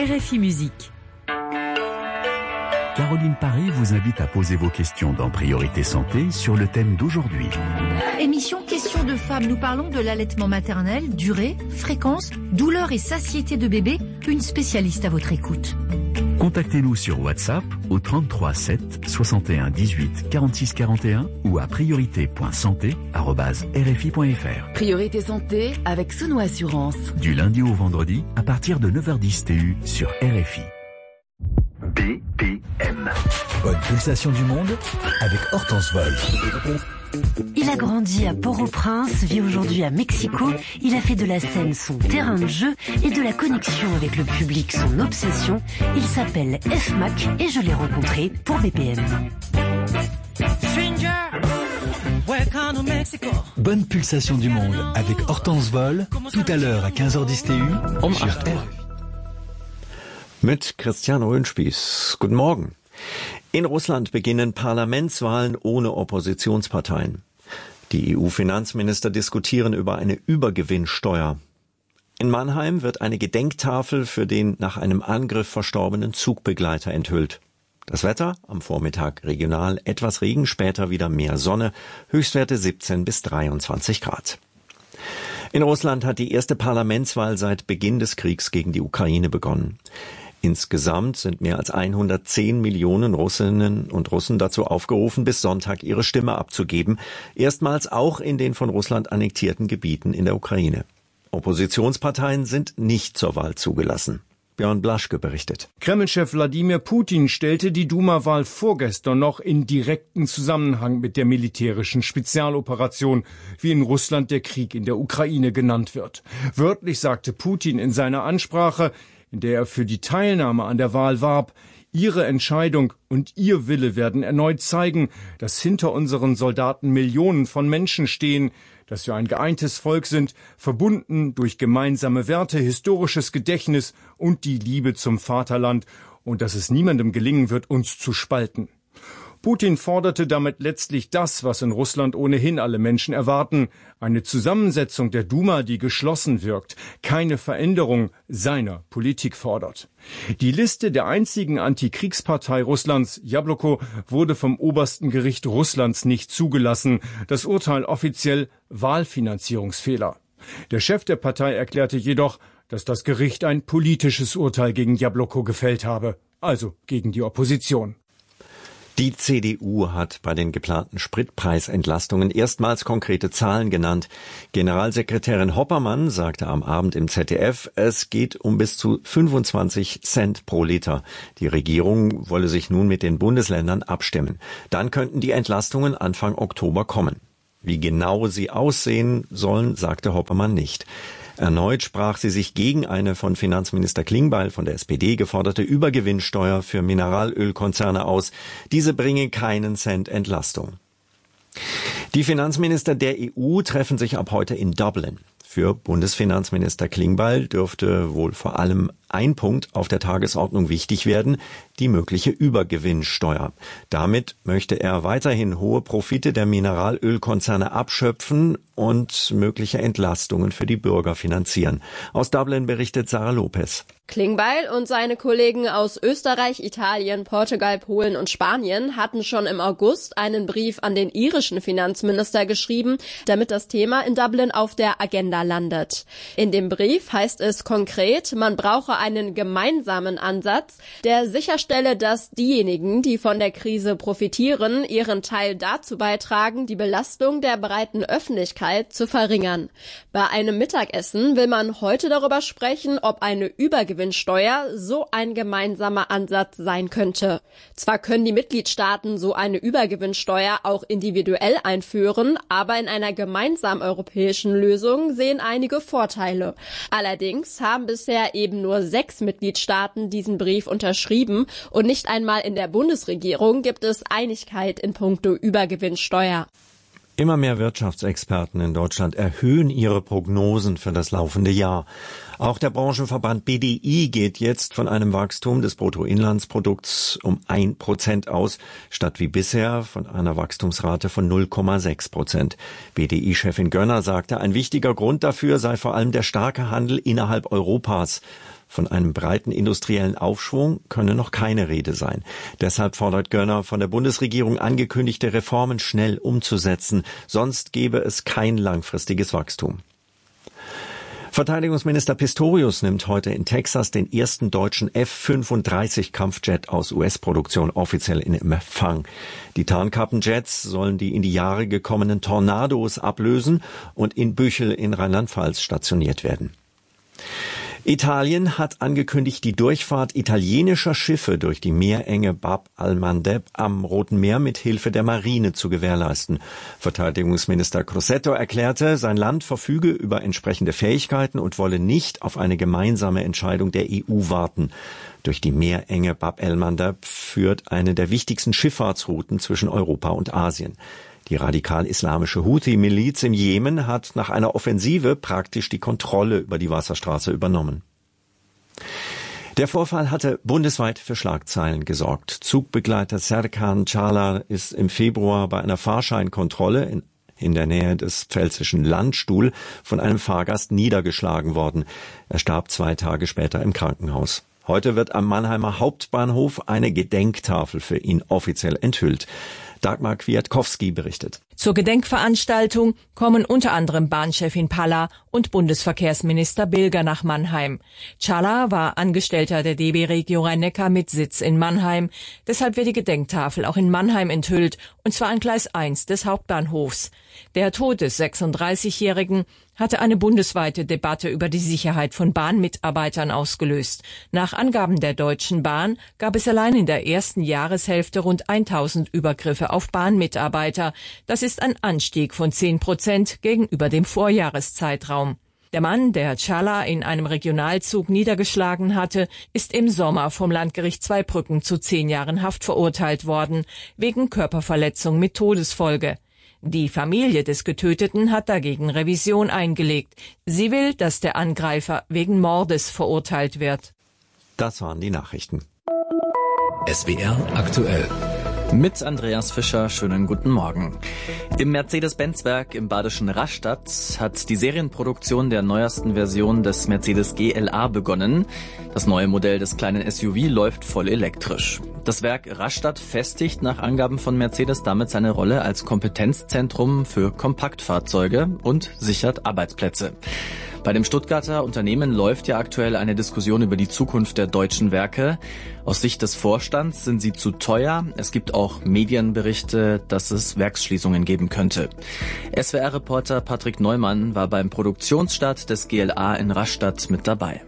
RFI Musique. Caroline Paris vous invite à poser vos questions dans Priorité Santé sur le thème d'aujourd'hui. Émission Questions de femmes. Nous parlons de l'allaitement maternel, durée, fréquence, douleur et satiété de bébé. Une spécialiste à votre écoute. Contactez-nous sur WhatsApp au 33 7 61 18 46 41 ou à priorité.santé@rfi.fr. Priorité Santé avec Souno Assurance. Du lundi au vendredi à partir de 9h10 TU sur RFI. BPM. Bonne pulsation du monde avec Hortense Vol. Il a grandi à Port-au-Prince, vit aujourd'hui à Mexico. Il a fait de la scène son terrain de jeu et de la connexion avec le public son obsession. Il s'appelle F-Mac et je l'ai rencontré pour BPM. Bonne pulsation du monde avec Hortense Vol, tout à l'heure à 15h10 TU sur RFI. Mit Christian Röhnspieß. Guten Morgen. In Russland beginnen Parlamentswahlen ohne Oppositionsparteien. Die EU-Finanzminister diskutieren über eine Übergewinnsteuer. In Mannheim wird eine Gedenktafel für den nach einem Angriff verstorbenen Zugbegleiter enthüllt. Das Wetter am Vormittag regional etwas Regen, später wieder mehr Sonne, Höchstwerte 17 bis 23 Grad. In Russland hat die erste Parlamentswahl seit Beginn des Kriegs gegen die Ukraine begonnen. Insgesamt sind mehr als 110 Millionen Russinnen und Russen dazu aufgerufen, bis Sonntag ihre Stimme abzugeben. Erstmals auch in den von Russland annektierten Gebieten in der Ukraine. Oppositionsparteien sind nicht zur Wahl zugelassen. Björn Blaschke berichtet. Kreml-Chef Wladimir Putin stellte die Duma-Wahl vorgestern noch in direkten Zusammenhang mit der militärischen Spezialoperation, wie in Russland der Krieg in der Ukraine genannt wird. Wörtlich sagte Putin in seiner Ansprache, in der er für die Teilnahme an der Wahl warb: Ihre Entscheidung und Ihr Wille werden erneut zeigen, dass hinter unseren Soldaten Millionen von Menschen stehen, dass wir ein geeintes Volk sind, verbunden durch gemeinsame Werte, historisches Gedächtnis und die Liebe zum Vaterland, und dass es niemandem gelingen wird, uns zu spalten. Putin forderte damit letztlich das, was in Russland ohnehin alle Menschen erwarten: eine Zusammensetzung der Duma, die geschlossen wirkt, keine Veränderung seiner Politik fordert. Die Liste der einzigen Antikriegspartei Russlands, Jabloko, wurde vom obersten Gericht Russlands nicht zugelassen. Das Urteil offiziell Wahlfinanzierungsfehler. Der Chef der Partei erklärte jedoch, dass das Gericht ein politisches Urteil gegen Jabloko gefällt habe, also gegen die Opposition. Die CDU hat bei den geplanten Spritpreisentlastungen erstmals konkrete Zahlen genannt. Generalsekretärin Hoppermann sagte am Abend im ZDF, es geht um bis zu 25 Cent pro Liter. Die Regierung wolle sich nun mit den Bundesländern abstimmen. Dann könnten die Entlastungen Anfang Oktober kommen. Wie genau sie aussehen sollen, sagte Hoppermann nicht. Erneut sprach sie sich gegen eine von Finanzminister Klingbeil von der SPD geforderte Übergewinnsteuer für Mineralölkonzerne aus. Diese bringe keinen Cent Entlastung. Die Finanzminister der EU treffen sich ab heute in Dublin. Für Bundesfinanzminister Klingbeil dürfte wohl vor allem ein Punkt auf der Tagesordnung wichtig werden: die mögliche Übergewinnsteuer. Damit möchte er weiterhin hohe Profite der Mineralölkonzerne abschöpfen und mögliche Entlastungen für die Bürger finanzieren. Aus Dublin berichtet Sarah Lopez. Klingbeil und seine Kollegen aus Österreich, Italien, Portugal, Polen und Spanien hatten schon im August einen Brief an den irischen Finanzminister geschrieben, damit das Thema in Dublin auf der Agenda landet. In dem Brief heißt es konkret, man brauche einen gemeinsamen Ansatz, der sicherstelle, dass diejenigen, die von der Krise profitieren, ihren Teil dazu beitragen, die Belastung der breiten Öffentlichkeit zu verringern. Bei einem Mittagessen will man heute darüber sprechen, ob eine Übergewinnsteuer so ein gemeinsamer Ansatz sein könnte. Zwar können die Mitgliedstaaten so eine Übergewinnsteuer auch individuell einführen, aber in einer gemeinsamen europäischen Lösung sehen einige Vorteile. Allerdings haben bisher eben nur 6 Mitgliedstaaten diesen Brief unterschrieben und nicht einmal in der Bundesregierung gibt es Einigkeit in puncto Übergewinnsteuer. Immer mehr Wirtschaftsexperten in Deutschland erhöhen ihre Prognosen für das laufende Jahr. Auch der Branchenverband BDI geht jetzt von einem Wachstum des Bruttoinlandsprodukts um 1% aus, statt wie bisher von einer Wachstumsrate von 0,6%. BDI-Chefin Gönner sagte, ein wichtiger Grund dafür sei vor allem der starke Handel innerhalb Europas. Von einem breiten industriellen Aufschwung könne noch keine Rede sein. Deshalb fordert Gönner, von der Bundesregierung angekündigte Reformen schnell umzusetzen, sonst gäbe es kein langfristiges Wachstum. Verteidigungsminister Pistorius nimmt heute in Texas den ersten deutschen F-35 Kampfjet aus US-Produktion offiziell in Empfang. Die Tarnkappenjets sollen die in die Jahre gekommenen Tornados ablösen und in Büchel in Rheinland-Pfalz stationiert werden. Italien hat angekündigt, die Durchfahrt italienischer Schiffe durch die Meerenge Bab al-Mandeb am Roten Meer mit Hilfe der Marine zu gewährleisten. Verteidigungsminister Crosetto erklärte, sein Land verfüge über entsprechende Fähigkeiten und wolle nicht auf eine gemeinsame Entscheidung der EU warten. Durch die Meerenge Bab el-Mandeb führt eine der wichtigsten Schifffahrtsrouten zwischen Europa und Asien. Die radikal-islamische Houthi-Miliz im Jemen hat nach einer Offensive praktisch die Kontrolle über die Wasserstraße übernommen. Der Vorfall hatte bundesweit für Schlagzeilen gesorgt. Zugbegleiter Serkan Çağlar ist im Februar bei einer Fahrscheinkontrolle in der Nähe des pfälzischen Landstuhl von einem Fahrgast niedergeschlagen worden. Er starb 2 Tage später im Krankenhaus. Heute wird am Mannheimer Hauptbahnhof eine Gedenktafel für ihn offiziell enthüllt. Dagmar Kwiatkowski berichtet. Zur Gedenkveranstaltung kommen unter anderem Bahnchefin Palla und Bundesverkehrsminister Bilger nach Mannheim. Çağlar war Angestellter der DB Regio Rhein-Neckar mit Sitz in Mannheim. Deshalb wird die Gedenktafel auch in Mannheim enthüllt, und zwar an Gleis 1 des Hauptbahnhofs. Der Tod des 36-Jährigen hatte eine bundesweite Debatte über die Sicherheit von Bahnmitarbeitern ausgelöst. Nach Angaben der Deutschen Bahn gab es allein in der ersten Jahreshälfte rund 1000 Übergriffe auf Bahnmitarbeiter. Das ist ein Anstieg von 10% gegenüber dem Vorjahreszeitraum. Der Mann, der Çağlar in einem Regionalzug niedergeschlagen hatte, ist im Sommer vom Landgericht Zweibrücken zu 10 Jahren Haft verurteilt worden, wegen Körperverletzung mit Todesfolge. Die Familie des Getöteten hat dagegen Revision eingelegt. Sie will, dass der Angreifer wegen Mordes verurteilt wird. Das waren die Nachrichten. SWR aktuell. Mit Andreas Fischer, schönen guten Morgen. Im Mercedes-Benz-Werk im badischen Rastatt hat die Serienproduktion der neuesten Version des Mercedes GLA begonnen. Das neue Modell des kleinen SUV läuft voll elektrisch. Das Werk Rastatt festigt nach Angaben von Mercedes damit seine Rolle als Kompetenzzentrum für Kompaktfahrzeuge und sichert Arbeitsplätze. Bei dem Stuttgarter Unternehmen läuft ja aktuell eine Diskussion über die Zukunft der deutschen Werke. Aus Sicht des Vorstands sind sie zu teuer. Es gibt auch Medienberichte, dass es Werksschließungen geben könnte. SWR-Reporter Patrick Neumann war beim Produktionsstart des GLA in Rastatt mit dabei.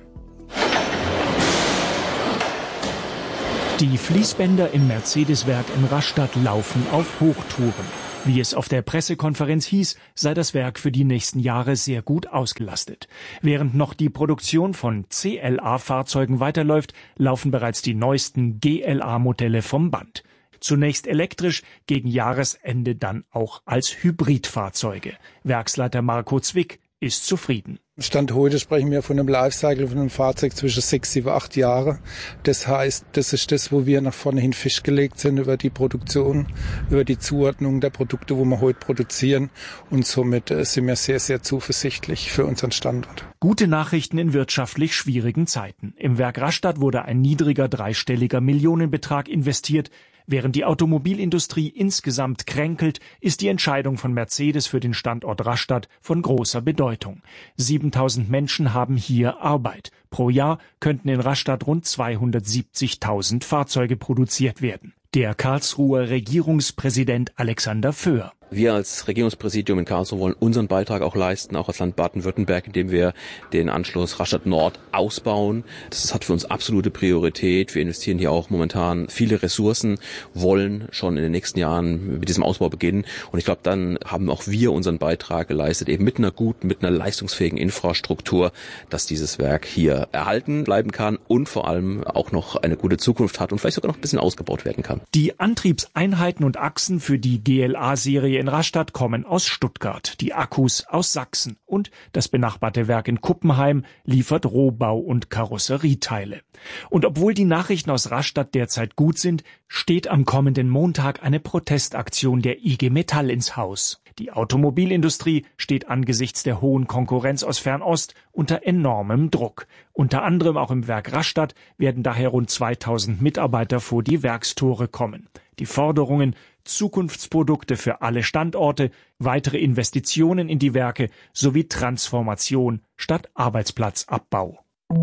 Die Fließbänder im Mercedes-Werk in Rastatt laufen auf Hochtouren. Wie es auf der Pressekonferenz hieß, sei das Werk für die nächsten Jahre sehr gut ausgelastet. Während noch die Produktion von CLA-Fahrzeugen weiterläuft, laufen bereits die neuesten GLA-Modelle vom Band. Zunächst elektrisch, gegen Jahresende dann auch als Hybridfahrzeuge. Werksleiter Marco Zwick ist zufrieden. Stand heute sprechen wir von einem Lifecycle von einem Fahrzeug zwischen 6, 7, 8 Jahre. Das heißt, das ist das, wo wir nach vorne hin festgelegt sind über die Produktion, über die Zuordnung der Produkte, wo wir heute produzieren. Und somit sind wir sehr, sehr zuversichtlich für unseren Standort. Gute Nachrichten in wirtschaftlich schwierigen Zeiten. Im Werk Rastatt wurde ein niedriger dreistelliger Millionenbetrag investiert. Während die Automobilindustrie insgesamt kränkelt, ist die Entscheidung von Mercedes für den Standort Rastatt von großer Bedeutung. 7000 Menschen haben hier Arbeit. Pro Jahr könnten in Rastatt rund 270.000 Fahrzeuge produziert werden. Der Karlsruher Regierungspräsident Alexander Föhr. Wir als Regierungspräsidium in Karlsruhe wollen unseren Beitrag auch leisten, auch als Land Baden-Württemberg, indem wir den Anschluss Rastatt Nord ausbauen. Das hat für uns absolute Priorität. Wir investieren hier auch momentan viele Ressourcen, wollen schon in den nächsten Jahren mit diesem Ausbau beginnen. Und ich glaube, dann haben auch wir unseren Beitrag geleistet, eben mit einer guten, mit einer leistungsfähigen Infrastruktur, dass dieses Werk hier erhalten bleiben kann und vor allem auch noch eine gute Zukunft hat und vielleicht sogar noch ein bisschen ausgebaut werden kann. Die Antriebseinheiten und Achsen für die GLA-Serie in Rastatt kommen aus Stuttgart, die Akkus aus Sachsen und das benachbarte Werk in Kuppenheim liefert Rohbau- und Karosserieteile. Und obwohl die Nachrichten aus Rastatt derzeit gut sind, steht am kommenden Montag eine Protestaktion der IG Metall ins Haus. Die Automobilindustrie steht angesichts der hohen Konkurrenz aus Fernost unter enormem Druck. Unter anderem auch im Werk Rastatt werden daher rund 2000 Mitarbeiter vor die Werkstore kommen. Die Forderungen: Zukunftsprodukte für alle Standorte, weitere Investitionen in die Werke sowie Transformation statt Arbeitsplatzabbau.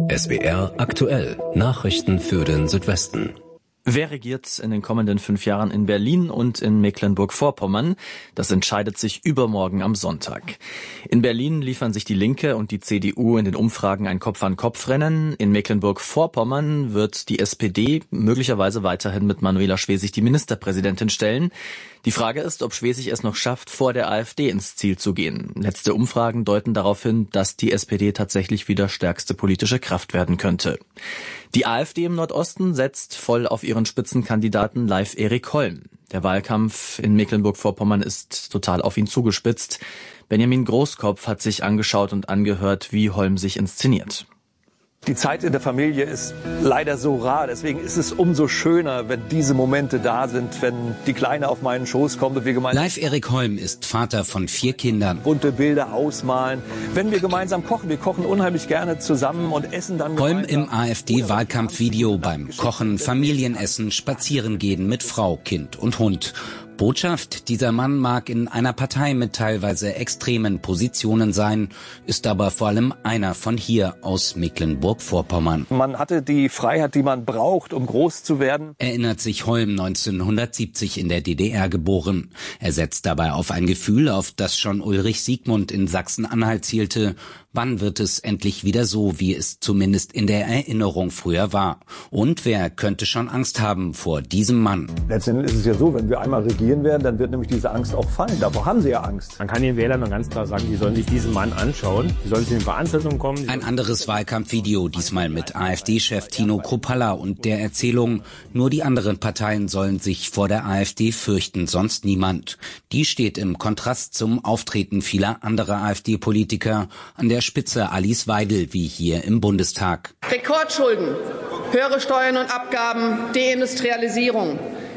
SWR aktuell. Nachrichten für den Südwesten. Wer regiert in den kommenden 5 Jahren in Berlin und in Mecklenburg-Vorpommern? Das entscheidet sich übermorgen am Sonntag. In Berlin liefern sich die Linke und die CDU in den Umfragen ein Kopf-an-Kopf-Rennen. In Mecklenburg-Vorpommern wird die SPD möglicherweise weiterhin mit Manuela Schwesig die Ministerpräsidentin stellen. Die Frage ist, ob Schwesig es noch schafft, vor der AfD ins Ziel zu gehen. Letzte Umfragen deuten darauf hin, dass die SPD tatsächlich wieder stärkste politische Kraft werden könnte. Die AfD im Nordosten setzt voll auf ihren Spitzenkandidaten Leif Erik Holm. Der Wahlkampf in Mecklenburg-Vorpommern ist total auf ihn zugespitzt. Benjamin Großkopf hat sich angeschaut und angehört, wie Holm sich inszeniert. Die Zeit in der Familie ist leider so rar, deswegen ist es umso schöner, wenn diese Momente da sind, wenn die Kleine auf meinen Schoß kommt und wir gemeinsam... Leif Erik Holm ist Vater von 4 Kindern. Bunte Bilder ausmalen. Wenn wir gemeinsam kochen, wir kochen unheimlich gerne zusammen und essen dann Holm im AfD-Wahlkampfvideo beim Kochen, Familienessen, Spazierengehen mit Frau, Kind und Hund. Botschaft: Dieser Mann mag in einer Partei mit teilweise extremen Positionen sein, ist aber vor allem einer von hier aus Mecklenburg-Vorpommern. Man hatte die Freiheit, die man braucht, um groß zu werden. Erinnert sich Holm, 1970 in der DDR geboren. Er setzt dabei auf ein Gefühl, auf das schon Ulrich Siegmund in Sachsen-Anhalt zielte: Wann wird es endlich wieder so, wie es zumindest in der Erinnerung früher war? Und wer könnte schon Angst haben vor diesem Mann? Letztendlich ist es ja so, wenn wir einmal regieren werden, dann wird nämlich diese Angst auch fallen. Davor haben sie ja Angst. Man kann den Wählern nur ganz klar sagen, die sollen sich diesen Mann anschauen, die sollen zu den Veranstaltungen kommen. Ein anderes Wahlkampfvideo, diesmal mit AfD-Chef Tino Kruppalla und der Erzählung: Nur die anderen Parteien sollen sich vor der AfD fürchten, sonst niemand. Die steht im Kontrast zum Auftreten vieler anderer AfD-Politiker, an der Spitze Alice Weidel, wie hier im Bundestag. Rekordschulden, höhere Steuern und Abgaben, Deindustrialisierung,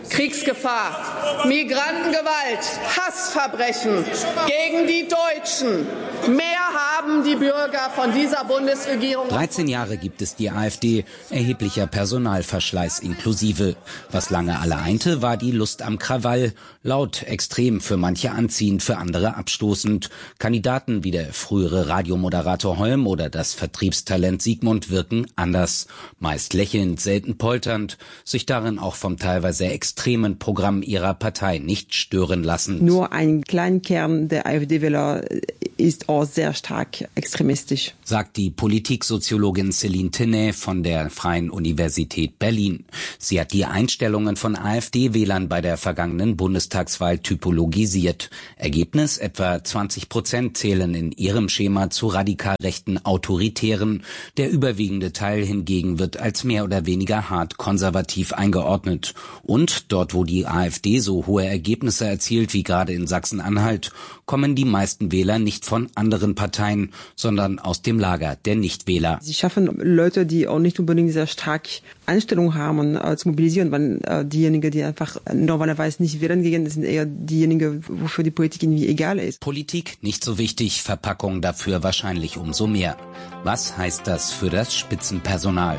Kriegsgefahr, Migrantengewalt, Hassverbrechen gegen die Deutschen. Mehr haben die Bürger von dieser Bundesregierung. 13 Jahre gibt es die AfD, erheblicher Personalverschleiß inklusive. Was lange alle einte, war die Lust am Krawall. Laut, extrem, für manche anziehend, für andere abstoßend. Kandidaten wie der frühere Radiomoderator Holm oder das Vertriebstalent Siegmund wirken anders. Meist lächelnd, selten polternd, sich darin auch vom teilweise extremen Programm ihrer Partei nicht stören lassen. Nur ein kleiner Kern der AfD-Wähler ist auch sehr stark extremistisch, sagt die Politiksoziologin Céline Tenay von der Freien Universität Berlin. Sie hat die Einstellungen von AfD-Wählern bei der vergangenen Bundestagswahl typologisiert. Ergebnis: etwa 20% zählen in ihrem Schema zu radikal rechten Autoritären. Der überwiegende Teil hingegen wird als mehr oder weniger hart konservativ eingeordnet. Und dort, wo die AfD so hohe Ergebnisse erzielt wie gerade in Sachsen-Anhalt, kommen die meisten Wähler nicht von anderen Parteien, sondern aus dem Lager der Nichtwähler. Sie schaffen Leute, die auch nicht unbedingt sehr stark Einstellung haben, zu mobilisieren, weil diejenigen, die einfach normalerweise nicht wählen gehen, sind eher diejenigen, wofür die Politik irgendwie egal ist. Politik nicht so wichtig, Verpackung dafür wahrscheinlich umso mehr. Was heißt das für das Spitzenpersonal?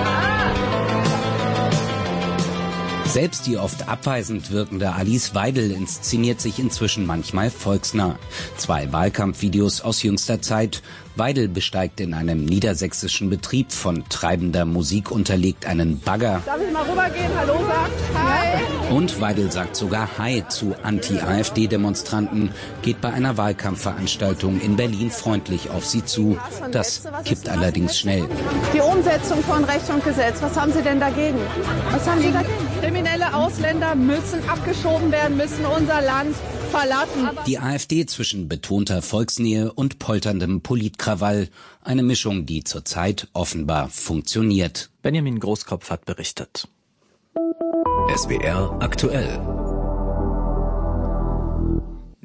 Selbst die oft abweisend wirkende Alice Weidel inszeniert sich inzwischen manchmal volksnah. 2 Wahlkampfvideos aus jüngster Zeit. Weidel besteigt in einem niedersächsischen Betrieb von treibender Musik unterlegt einen Bagger. Darf ich mal rübergehen? Hallo sagt? Hi. Und Weidel sagt sogar Hi zu Anti-AfD-Demonstranten, geht bei einer Wahlkampfveranstaltung in Berlin freundlich auf sie zu. Das kippt allerdings schnell. Die Umsetzung von Recht und Gesetz, was haben Sie denn dagegen? Was haben Sie dagegen? Kriminelle Ausländer müssen abgeschoben werden, müssen unser Land verlassen. Die AfD zwischen betonter Volksnähe und polterndem Politkrawall. Eine Mischung, die zurzeit offenbar funktioniert. Benjamin Großkopf hat berichtet. SWR aktuell.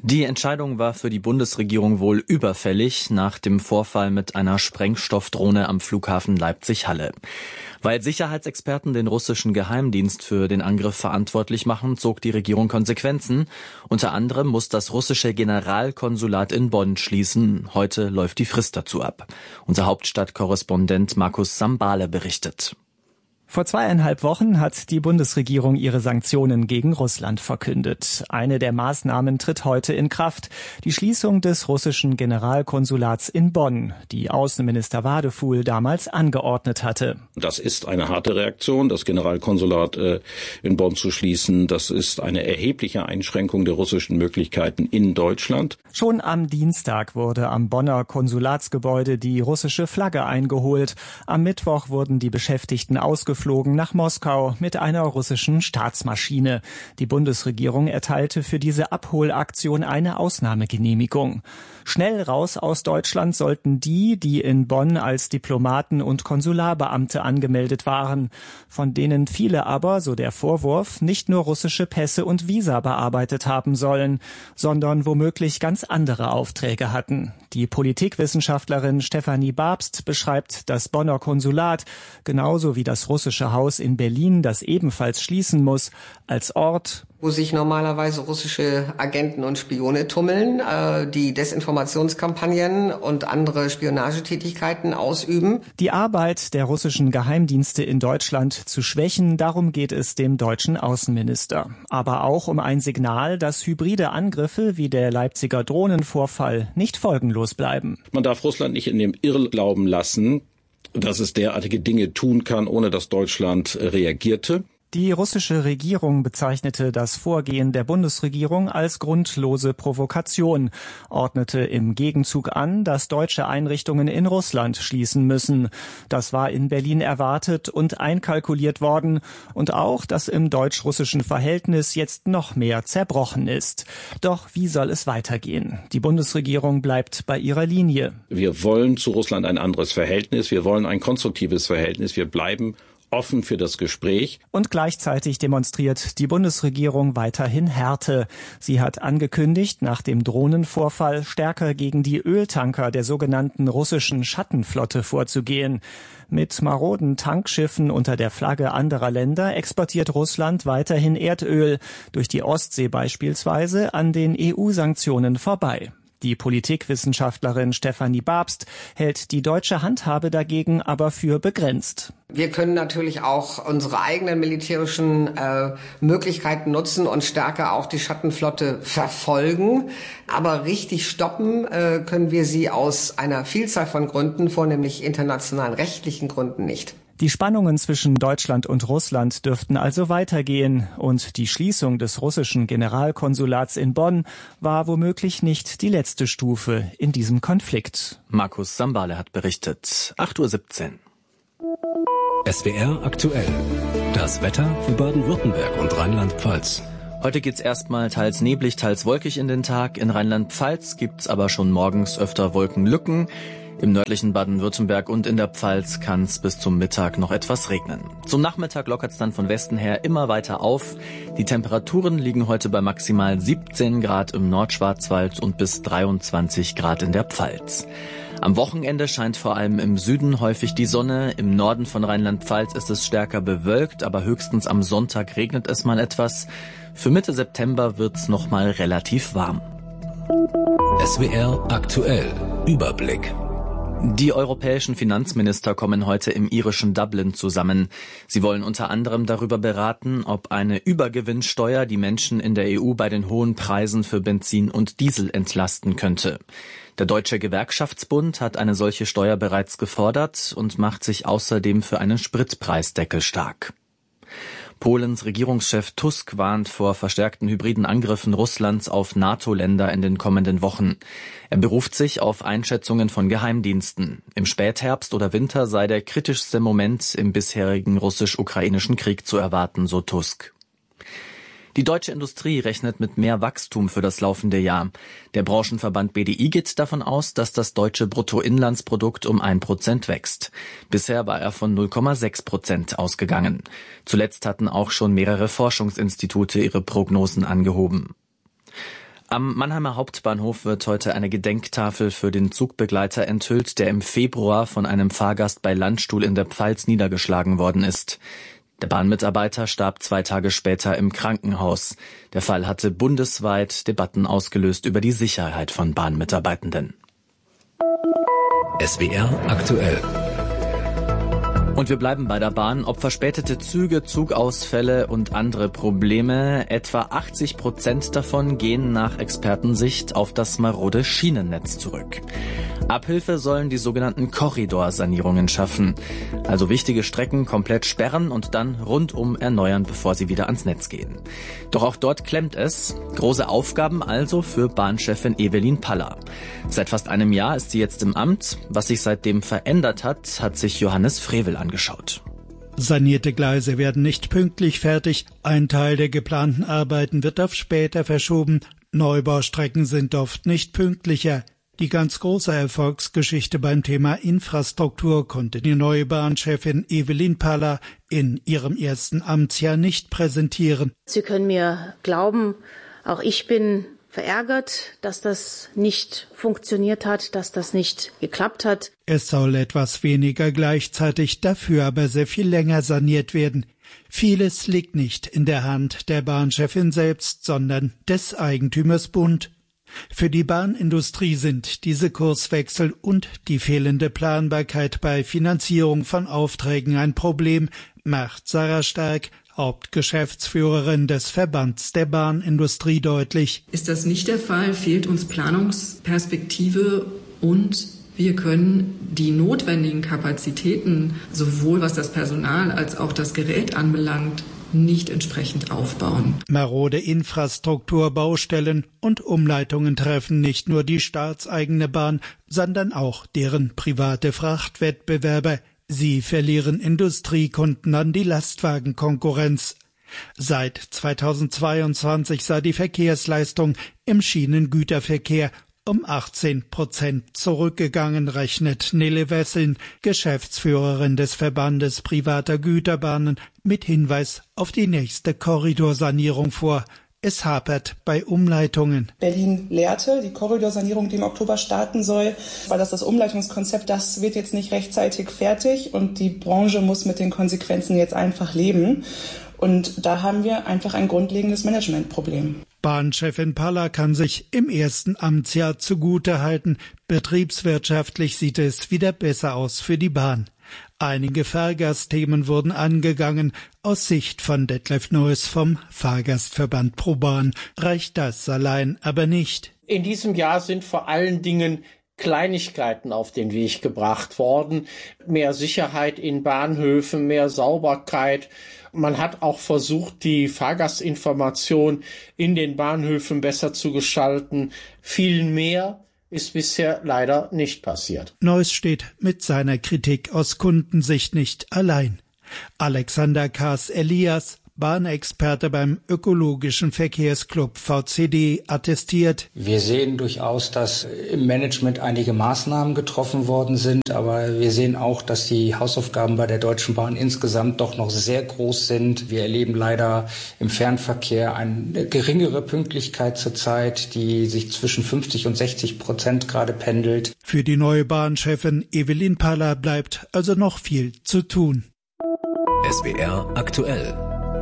Die Entscheidung war für die Bundesregierung wohl überfällig nach dem Vorfall mit einer Sprengstoffdrohne am Flughafen Leipzig-Halle. Weil Sicherheitsexperten den russischen Geheimdienst für den Angriff verantwortlich machen, zog die Regierung Konsequenzen. Unter anderem muss das russische Generalkonsulat in Bonn schließen. Heute läuft die Frist dazu ab. Unser Hauptstadtkorrespondent Markus Sambale berichtet. Vor 2,5 Wochen hat die Bundesregierung ihre Sanktionen gegen Russland verkündet. Eine der Maßnahmen tritt heute in Kraft: die Schließung des russischen Generalkonsulats in Bonn, die Außenminister Wadefuhl damals angeordnet hatte. Das ist eine harte Reaktion, das Generalkonsulat in Bonn zu schließen. Das ist eine erhebliche Einschränkung der russischen Möglichkeiten in Deutschland. Schon am Dienstag wurde am Bonner Konsulatsgebäude die russische Flagge eingeholt. Am Mittwoch wurden die Beschäftigten ausgeflogen nach Moskau mit einer russischen Staatsmaschine. Die Bundesregierung erteilte für diese Abholaktion eine Ausnahmegenehmigung. Schnell raus aus Deutschland sollten die in Bonn als Diplomaten und Konsularbeamte angemeldet waren, von denen viele aber, so der Vorwurf, nicht nur russische Pässe und Visa bearbeitet haben sollen, sondern womöglich ganz andere Aufträge hatten. Die Politikwissenschaftlerin Stefanie Babst beschreibt das Bonner Konsulat, genauso wie das russische Haus in Berlin, das ebenfalls schließen muss, als Ort, wo sich normalerweise russische Agenten und Spione tummeln, die Desinformationskampagnen und andere Spionagetätigkeiten ausüben. Die Arbeit der russischen Geheimdienste in Deutschland zu schwächen, darum geht es dem deutschen Außenminister. Aber auch um ein Signal, dass hybride Angriffe wie der Leipziger Drohnenvorfall nicht folgenlos bleiben. Man darf Russland nicht in dem Irrglauben lassen, dass es derartige Dinge tun kann, ohne dass Deutschland reagierte. Die russische Regierung bezeichnete das Vorgehen der Bundesregierung als grundlose Provokation, ordnete im Gegenzug an, dass deutsche Einrichtungen in Russland schließen müssen. Das war in Berlin erwartet und einkalkuliert worden, und auch, dass im deutsch-russischen Verhältnis jetzt noch mehr zerbrochen ist. Doch wie soll es weitergehen? Die Bundesregierung bleibt bei ihrer Linie. Wir wollen zu Russland ein anderes Verhältnis, wir wollen ein konstruktives Verhältnis, wir bleiben offen für das Gespräch. Und gleichzeitig demonstriert die Bundesregierung weiterhin Härte. Sie hat angekündigt, nach dem Drohnenvorfall stärker gegen die Öltanker der sogenannten russischen Schattenflotte vorzugehen. Mit maroden Tankschiffen unter der Flagge anderer Länder exportiert Russland weiterhin Erdöl, durch die Ostsee beispielsweise, an den EU-Sanktionen vorbei. Die Politikwissenschaftlerin Stefanie Babst hält die deutsche Handhabe dagegen aber für begrenzt. Wir können natürlich auch unsere eigenen militärischen Möglichkeiten nutzen und stärker auch die Schattenflotte verfolgen. Aber richtig stoppen können wir sie aus einer Vielzahl von Gründen, vornehmlich internationalen rechtlichen Gründen, nicht. Die Spannungen zwischen Deutschland und Russland dürften also weitergehen, und die Schließung des russischen Generalkonsulats in Bonn war womöglich nicht die letzte Stufe in diesem Konflikt. Markus Sambale hat berichtet. 8:17 Uhr. SWR aktuell. Das Wetter für Baden-Württemberg und Rheinland-Pfalz. Heute geht's erstmal teils neblig, teils wolkig in den Tag. In Rheinland-Pfalz gibt's aber schon morgens öfter Wolkenlücken. Im nördlichen Baden-Württemberg und in der Pfalz kann es bis zum Mittag noch etwas regnen. Zum Nachmittag lockert es dann von Westen her immer weiter auf. Die Temperaturen liegen heute bei maximal 17 Grad im Nordschwarzwald und bis 23 Grad in der Pfalz. Am Wochenende scheint vor allem im Süden häufig die Sonne. Im Norden von Rheinland-Pfalz ist es stärker bewölkt, aber höchstens am Sonntag regnet es mal etwas. Für Mitte September wird's noch mal relativ warm. SWR aktuell. Überblick. Die europäischen Finanzminister kommen heute im irischen Dublin zusammen. Sie wollen unter anderem darüber beraten, ob eine Übergewinnsteuer die Menschen in der EU bei den hohen Preisen für Benzin und Diesel entlasten könnte. Der Deutsche Gewerkschaftsbund hat eine solche Steuer bereits gefordert und macht sich außerdem für einen Spritpreisdeckel stark. Polens Regierungschef Tusk warnt vor verstärkten hybriden Angriffen Russlands auf NATO-Länder in den kommenden Wochen. Er beruft sich auf Einschätzungen von Geheimdiensten. Im Spätherbst oder Winter sei der kritischste Moment im bisherigen russisch-ukrainischen Krieg zu erwarten, so Tusk. Die deutsche Industrie rechnet mit mehr Wachstum für das laufende Jahr. Der Branchenverband BDI geht davon aus, dass das deutsche Bruttoinlandsprodukt um 1% wächst. Bisher war er von 0,6% ausgegangen. Zuletzt hatten auch schon mehrere Forschungsinstitute ihre Prognosen angehoben. Am Mannheimer Hauptbahnhof wird heute eine Gedenktafel für den Zugbegleiter enthüllt, der im Februar von einem Fahrgast bei Landstuhl in der Pfalz niedergeschlagen worden ist. Der Bahnmitarbeiter starb 2 Tage später im Krankenhaus. Der Fall hatte bundesweit Debatten ausgelöst über die Sicherheit von Bahnmitarbeitenden. SWR aktuell. Und wir bleiben bei der Bahn. Ob verspätete Züge, Zugausfälle und andere Probleme, etwa 80% davon gehen nach Expertensicht auf das marode Schienennetz zurück. Abhilfe sollen die sogenannten Korridorsanierungen schaffen. Also wichtige Strecken komplett sperren und dann rundum erneuern, bevor sie wieder ans Netz gehen. Doch auch dort klemmt es. Große Aufgaben also für Bahnchefin Evelyn Paller. Seit fast einem Jahr ist sie jetzt im Amt. Was sich seitdem verändert hat, hat sich Johannes Frevel angeschaut. Sanierte Gleise werden nicht pünktlich fertig. Ein Teil der geplanten Arbeiten wird auf später verschoben. Neubaustrecken sind oft nicht pünktlicher. Die ganz große Erfolgsgeschichte beim Thema Infrastruktur konnte die neue Bahnchefin Evelyn Paller in ihrem ersten Amtsjahr nicht präsentieren. Sie können mir glauben, auch ich bin verärgert, dass das nicht funktioniert hat, dass das nicht geklappt hat. Es soll etwas weniger gleichzeitig, dafür aber sehr viel länger saniert werden. Vieles liegt nicht in der Hand der Bahnchefin selbst, sondern des Eigentümers Bund. Für die Bahnindustrie sind diese Kurswechsel und die fehlende Planbarkeit bei Finanzierung von Aufträgen ein Problem, macht Sarah Stark, Hauptgeschäftsführerin des Verbands der Bahnindustrie, deutlich. Ist das nicht der Fall, fehlt uns Planungsperspektive und wir können die notwendigen Kapazitäten, sowohl was das Personal als auch das Gerät anbelangt, nicht entsprechend aufbauen. Marode Infrastruktur, Baustellen und Umleitungen treffen nicht nur die staatseigene Bahn, sondern auch deren private Frachtwettbewerber. Sie verlieren Industriekunden an die Lastwagenkonkurrenz. Seit 2022 sei die Verkehrsleistung im Schienengüterverkehr um 18% zurückgegangen, rechnet Nele Wesseln, Geschäftsführerin des Verbandes privater Güterbahnen, mit Hinweis auf die nächste Korridorsanierung vor. Es hapert bei Umleitungen. Berlin-Lehrte, die Korridorsanierung, die im Oktober starten soll, weil das Umleitungskonzept, das wird jetzt nicht rechtzeitig fertig und die Branche muss mit den Konsequenzen jetzt einfach leben. Und da haben wir einfach ein grundlegendes Managementproblem. Bahnchefin Paller kann sich im ersten Amtsjahr zugutehalten. Betriebswirtschaftlich sieht es wieder besser aus für die Bahn. Einige Fahrgastthemen wurden angegangen. Aus Sicht von Detlef Neuss vom Fahrgastverband ProBahn reicht das allein aber nicht. In diesem Jahr sind vor allen Dingen Kleinigkeiten auf den Weg gebracht worden. Mehr Sicherheit in Bahnhöfen, mehr Sauberkeit. Man hat auch versucht, die Fahrgastinformation in den Bahnhöfen besser zu gestalten. Viel mehr ist bisher leider nicht passiert. Neuss steht mit seiner Kritik aus Kundensicht nicht allein. Alexander Kaas-Elias, Bahnexperte beim Ökologischen Verkehrsclub VCD, attestiert: Wir sehen durchaus, dass im Management einige Maßnahmen getroffen worden sind, aber wir sehen auch, dass die Hausaufgaben bei der Deutschen Bahn insgesamt doch noch sehr groß sind. Wir erleben leider im Fernverkehr eine geringere Pünktlichkeit zurzeit, die sich zwischen 50% und 60% gerade pendelt. Für die neue Bahnchefin Evelyn Paller bleibt also noch viel zu tun. SWR aktuell.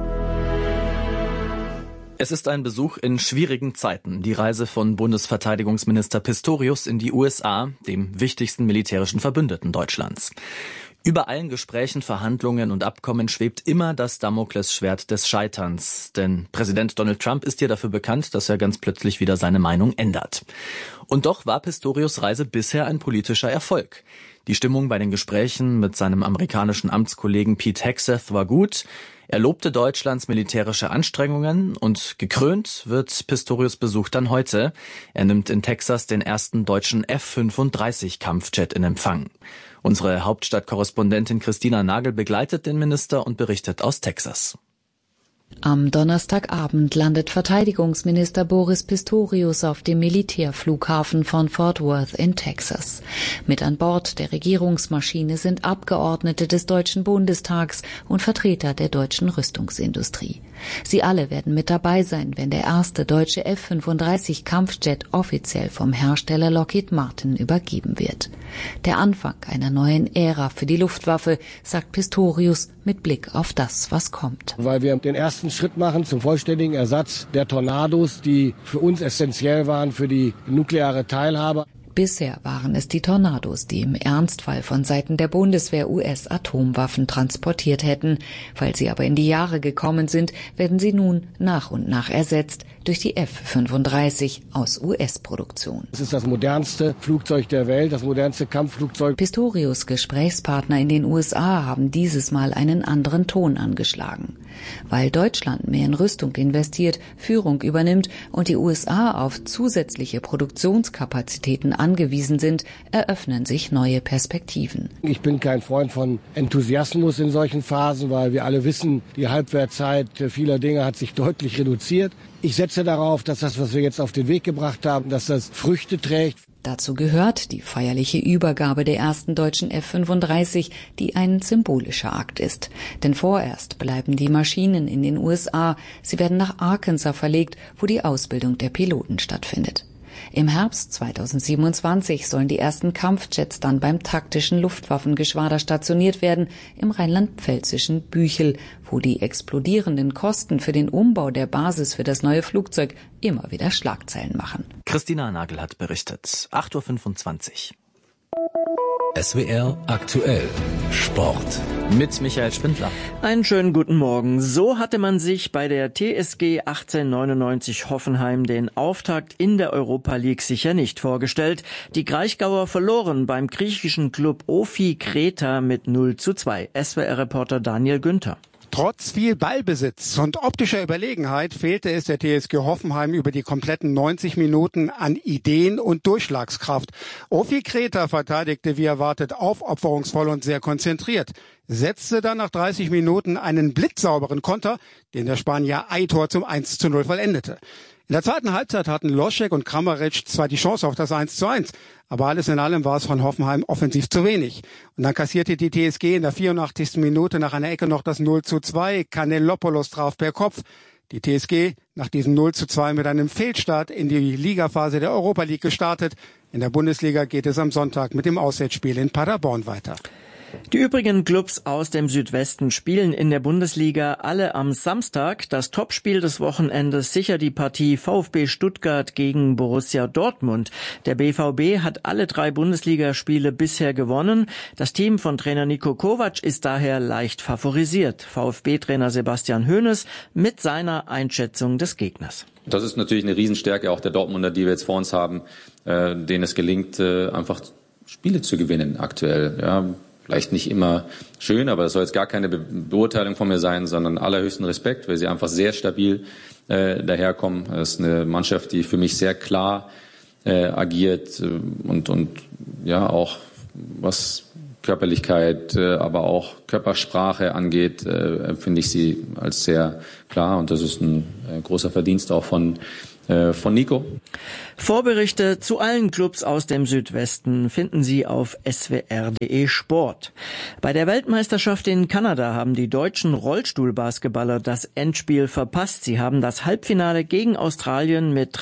Es ist ein Besuch in schwierigen Zeiten. Die Reise von Bundesverteidigungsminister Pistorius in die USA, dem wichtigsten militärischen Verbündeten Deutschlands. Über allen Gesprächen, Verhandlungen und Abkommen schwebt immer das Damoklesschwert des Scheiterns. Denn Präsident Donald Trump ist hier dafür bekannt, dass er ganz plötzlich wieder seine Meinung ändert. Und doch war Pistorius' Reise bisher ein politischer Erfolg. Die Stimmung bei den Gesprächen mit seinem amerikanischen Amtskollegen Pete Hegseth war gut. Er lobte Deutschlands militärische Anstrengungen und gekrönt wird Pistorius' Besuch dann heute. Er nimmt in Texas den ersten deutschen F-35-Kampfjet in Empfang. Unsere Hauptstadtkorrespondentin Christina Nagel begleitet den Minister und berichtet aus Texas. Am Donnerstagabend landet Verteidigungsminister Boris Pistorius auf dem Militärflughafen von Fort Worth in Texas. Mit an Bord der Regierungsmaschine sind Abgeordnete des Deutschen Bundestags und Vertreter der deutschen Rüstungsindustrie. Sie alle werden mit dabei sein, wenn der erste deutsche F-35 Kampfjet offiziell vom Hersteller Lockheed Martin übergeben wird. Der Anfang einer neuen Ära für die Luftwaffe, sagt Pistorius mit Blick auf das, was kommt. Weil wir den ersten Schritt machen zum vollständigen Ersatz der Tornados, die für uns essentiell waren für die nukleare Teilhabe. Bisher waren es die Tornados, die im Ernstfall von Seiten der Bundeswehr US-Atomwaffen transportiert hätten. Weil sie aber in die Jahre gekommen sind, werden sie nun nach und nach ersetzt durch die F-35 aus US-Produktion. Es ist das modernste Flugzeug der Welt, das modernste Kampfflugzeug. Pistorius' Gesprächspartner in den USA haben dieses Mal einen anderen Ton angeschlagen. Weil Deutschland mehr in Rüstung investiert, Führung übernimmt und die USA auf zusätzliche Produktionskapazitäten angewiesen sind, eröffnen sich neue Perspektiven. Ich bin kein Freund von Enthusiasmus in solchen Phasen, weil wir alle wissen, die Halbwertzeit vieler Dinge hat sich deutlich reduziert. Ich setze darauf, dass das, was wir jetzt auf den Weg gebracht haben, dass das Früchte trägt. Dazu gehört die feierliche Übergabe der ersten deutschen F-35, die ein symbolischer Akt ist. Denn vorerst bleiben die Maschinen in den USA. Sie werden nach Arkansas verlegt, wo die Ausbildung der Piloten stattfindet. Im Herbst 2027 sollen die ersten Kampfjets dann beim taktischen Luftwaffengeschwader stationiert werden, im rheinland-pfälzischen Büchel, wo die explodierenden Kosten für den Umbau der Basis für das neue Flugzeug immer wieder Schlagzeilen machen. Christina Nagel hat berichtet. 8.25 Uhr. SWR aktuell Sport. Mit Michael Spindler. Einen schönen guten Morgen. So hatte man sich bei der TSG 1899 Hoffenheim den Auftakt in der Europa League sicher nicht vorgestellt. Die Kraichgauer verloren beim griechischen Klub OFI Kreta mit 0:2. SWR-Reporter Daniel Günther. Trotz viel Ballbesitz und optischer Überlegenheit fehlte es der TSG Hoffenheim über die kompletten 90 Minuten an Ideen und Durchschlagskraft. OFI Kreta verteidigte wie erwartet aufopferungsvoll und sehr konzentriert, setzte dann nach 30 Minuten einen blitzsauberen Konter, den der Spanier Aitor zum 1:0 vollendete. In der zweiten Halbzeit hatten Loschek und Kramaric zwar die Chance auf das 1:1, aber alles in allem war es von Hoffenheim offensiv zu wenig. Und dann kassierte die TSG in der 84. Minute nach einer Ecke noch das 0:2. Kanellopoulos traf per Kopf. Die TSG nach diesem 0:2 mit einem Fehlstart in die Ligaphase der Europa League gestartet. In der Bundesliga geht es am Sonntag mit dem Auswärtsspiel in Paderborn weiter. Die übrigen Clubs aus dem Südwesten spielen in der Bundesliga alle am Samstag. Das Topspiel des Wochenendes sicher die Partie VfB Stuttgart gegen Borussia Dortmund. Der BVB hat alle 3 Bundesligaspiele bisher gewonnen. Das Team von Trainer Niko Kovac ist daher leicht favorisiert. VfB-Trainer Sebastian Hoeneß mit seiner Einschätzung des Gegners. Das ist natürlich eine Riesenstärke auch der Dortmunder, die wir jetzt vor uns haben, denen es gelingt, einfach Spiele zu gewinnen aktuell. Ja. Vielleicht nicht immer schön, aber das soll jetzt gar keine Beurteilung von mir sein, sondern allerhöchsten Respekt, weil sie einfach sehr stabil daherkommen. Das ist eine Mannschaft, die für mich sehr klar agiert und ja auch was Körperlichkeit, aber auch Körpersprache angeht, empfinde ich sie als sehr klar und das ist ein großer Verdienst auch von Nico. Vorberichte zu allen Clubs aus dem Südwesten finden Sie auf swr.de Sport. Bei der Weltmeisterschaft in Kanada haben die deutschen Rollstuhlbasketballer das Endspiel verpasst. Sie haben das Halbfinale gegen Australien mit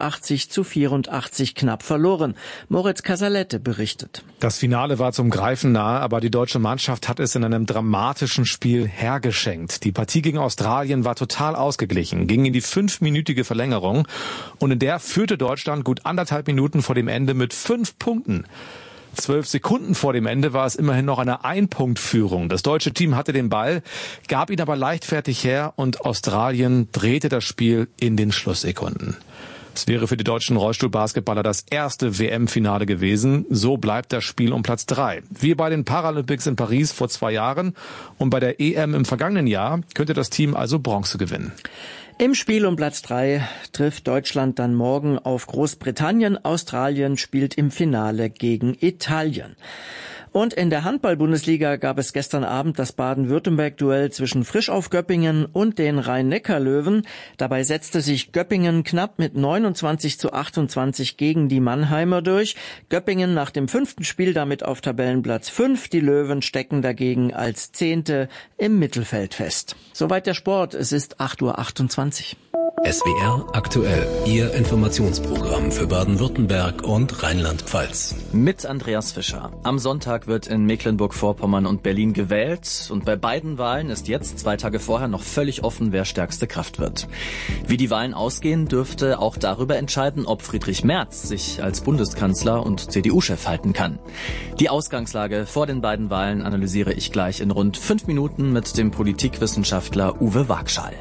83:84 knapp verloren. Moritz Casalette berichtet. Das Finale war zum Greifen nahe, aber die deutsche Mannschaft hat es in einem dramatischen Spiel hergeschenkt. Die Partie gegen Australien war total ausgeglichen, ging in die 5-minütige Verlängerung und in der führte Deutschland gut 1,5 Minuten vor dem Ende mit 5 Punkten. 12 Sekunden vor dem Ende war es immerhin noch eine 1-Punkt-Führung. Das deutsche Team hatte den Ball, gab ihn aber leichtfertig her und Australien drehte das Spiel in den Schlusssekunden. Es wäre für die deutschen Rollstuhlbasketballer das erste WM-Finale gewesen. So bleibt das Spiel um Platz 3. Wie bei den Paralympics in Paris vor 2 Jahren und bei der EM im vergangenen Jahr könnte das Team also Bronze gewinnen. Im Spiel um Platz 3 trifft Deutschland dann morgen auf Großbritannien. Australien spielt im Finale gegen Italien. Und in der Handball-Bundesliga gab es gestern Abend das Baden-Württemberg-Duell zwischen Frischauf Göppingen und den Rhein-Neckar-Löwen. Dabei setzte sich Göppingen knapp mit 29:28 gegen die Mannheimer durch. Göppingen nach dem 5. Spiel damit auf Tabellenplatz 5. Die Löwen stecken dagegen als 10. im Mittelfeld fest. Soweit der Sport. Es ist 8:28 Uhr. SWR aktuell, Ihr Informationsprogramm für Baden-Württemberg und Rheinland-Pfalz. Mit Andreas Fischer. Am Sonntag wird in Mecklenburg-Vorpommern und Berlin gewählt. Und bei beiden Wahlen ist jetzt, 2 Tage vorher, noch völlig offen, wer stärkste Kraft wird. Wie die Wahlen ausgehen, dürfte auch darüber entscheiden, ob Friedrich Merz sich als Bundeskanzler und CDU-Chef halten kann. Die Ausgangslage vor den beiden Wahlen analysiere ich gleich in rund 5 Minuten mit dem Politikwissenschaftler Uwe Wagschall.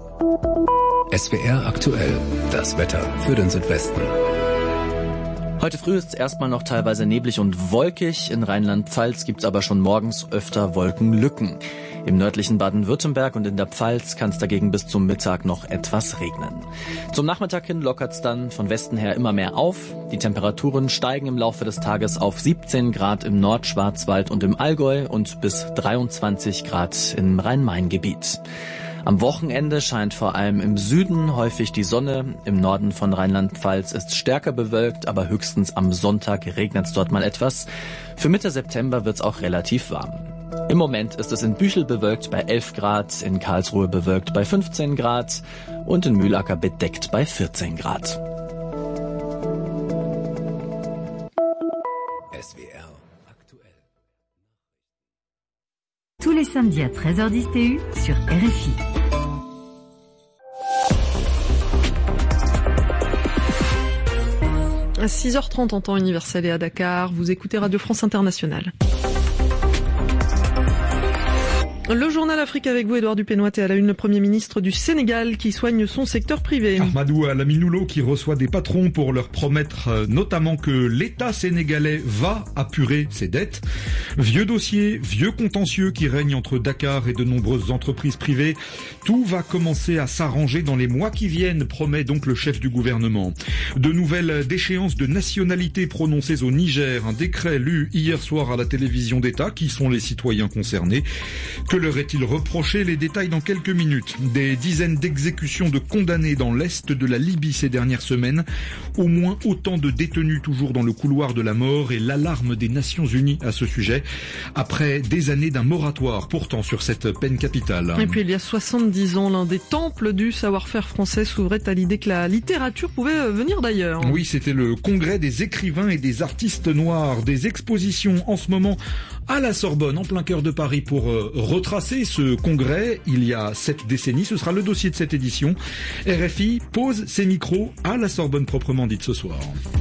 SWR aktuell, das Wetter für den Südwesten. Heute früh ist es erstmal noch teilweise neblig und wolkig. In Rheinland-Pfalz gibt es aber schon morgens öfter Wolkenlücken. Im nördlichen Baden-Württemberg und in der Pfalz kann es dagegen bis zum Mittag noch etwas regnen. Zum Nachmittag hin lockert es dann von Westen her immer mehr auf. Die Temperaturen steigen im Laufe des Tages auf 17 Grad im Nordschwarzwald und im Allgäu und bis 23 Grad im Rhein-Main-Gebiet. Am Wochenende scheint vor allem im Süden häufig die Sonne. Im Norden von Rheinland-Pfalz ist stärker bewölkt, aber höchstens am Sonntag regnet es dort mal etwas. Für Mitte September wird es auch relativ warm. Im Moment ist es in Büchel bewölkt bei 11 Grad, in Karlsruhe bewölkt bei 15 Grad und in Mühlacker bedeckt bei 14 Grad. SWR aktuell. Tous les samedis à 13h10 TU sur RFI. À 6h30 en temps universel et à Dakar, vous écoutez Radio France Internationale. Le journal Afrique avec vous, Édouard Dupénoit, et à la une, le Premier ministre du Sénégal qui soigne son secteur privé. Ahmadou Lamine qui reçoit des patrons pour leur promettre notamment que l'État sénégalais va apurer ses dettes. Vieux dossiers, vieux contentieux qui règnent entre Dakar et de nombreuses entreprises privées. Tout va commencer à s'arranger dans les mois qui viennent, promet donc le chef du gouvernement. De nouvelles déchéances de nationalité prononcées au Niger. Un décret lu hier soir à la télévision d'État. Qui sont les citoyens concernés? Que leur est-il reproché? Les détails dans quelques minutes. Des dizaines d'exécutions de condamnés dans l'est de la Libye ces dernières semaines. Au moins autant de détenus toujours dans le couloir de la mort et l'alarme des Nations Unies à ce sujet. Après des années d'un moratoire pourtant sur cette peine capitale. Et puis il y a 70 ans, l'un des temples du savoir-faire français s'ouvrait à l'idée que la littérature pouvait venir d'ailleurs. Oui, c'était le congrès des écrivains et des artistes noirs. Des expositions en ce moment à la Sorbonne, en plein cœur de Paris, pour retracer ce congrès il y a 7 décennies. Ce sera le dossier de cette édition. RFI pose ses micros à la Sorbonne proprement dite ce soir.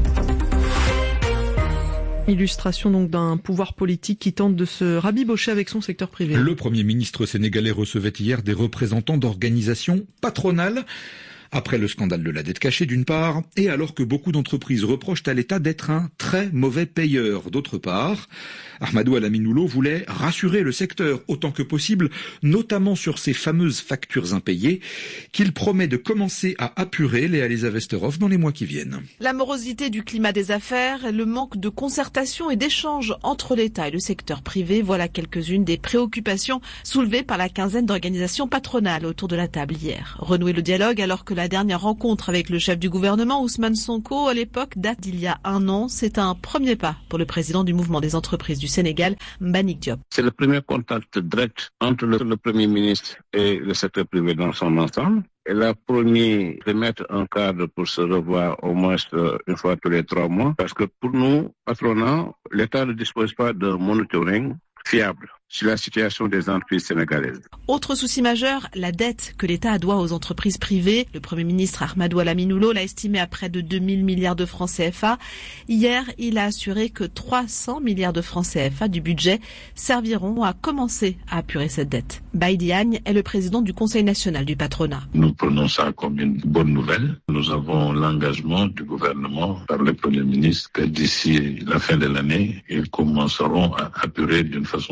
Illustration donc d'un pouvoir politique qui tente de se rabibocher avec son secteur privé. Le Premier ministre sénégalais recevait hier des représentants d'organisations patronales. Après le scandale de la dette cachée d'une part, et alors que beaucoup d'entreprises reprochent à l'État d'être un très mauvais payeur d'autre part. Ahmadou Lamine voulait rassurer le secteur autant que possible, notamment sur ces fameuses factures impayées, qu'il promet de commencer à apurer, Léa Westerhoff, dans les mois qui viennent. La morosité du climat des affaires, le manque de concertation et d'échange entre l'État et le secteur privé, voilà quelques-unes des préoccupations soulevées par la quinzaine d'organisations patronales autour de la table hier. Renouer le dialogue alors que la dernière rencontre avec le chef du gouvernement, Ousmane Sonko, à l'époque, date d'il y a 1 an. C'est un premier pas pour le président du mouvement des entreprises du Sénégal, Mbagnick Diop. C'est le premier contact direct entre le Premier ministre et le secteur privé dans son ensemble. Elle a promis de mettre un cadre pour se revoir au moins une fois tous les 3 mois. Parce que pour nous, patronat, l'État ne dispose pas de monitoring fiable sur la situation des entreprises sénégalaises. Autre souci majeur, la dette que l'État doit aux entreprises privées. Le Premier ministre Ahmadou Lamine l'a estimé à près de 2000 milliards de francs CFA. Hier, il a assuré que 300 milliards de francs CFA du budget serviront à commencer à apurer cette dette. Baï Diagne est le président du Conseil national du patronat. Nous prenons ça comme une bonne nouvelle. Nous avons l'engagement du gouvernement par le Premier ministre que d'ici la fin de l'année, ils commenceront à apurer d'une façon substantielle